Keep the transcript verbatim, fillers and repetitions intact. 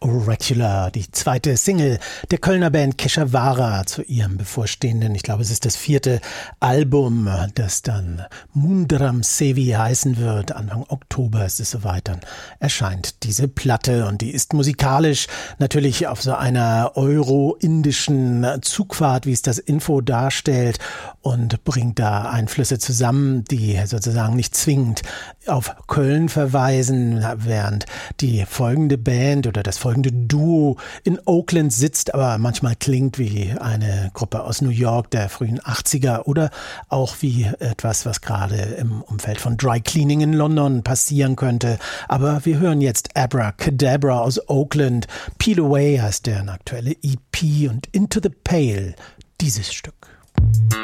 Oracular, die zweite Single der Kölner Band Keshavara zu ihrem bevorstehenden, ich glaube es ist das vierte Album, das dann Mundram Sevi heißen wird. Anfang Oktober ist es soweit, dann erscheint diese Platte und die ist musikalisch natürlich auf so einer euro-indischen Zugfahrt, wie es das Info darstellt, und bringt da Einflüsse zusammen, die sozusagen nicht zwingend auf Köln verweisen, während die folgende Band oder das folgende Duo in Oakland sitzt, aber manchmal klingt wie eine Gruppe aus New York der frühen achtziger oder auch wie etwas, was gerade im Umfeld von Dry Cleaning in London passieren könnte. Aber wir hören jetzt Abracadabra aus Oakland. Peel Away heißt deren aktuelle E P und Into the Pale, dieses Stück.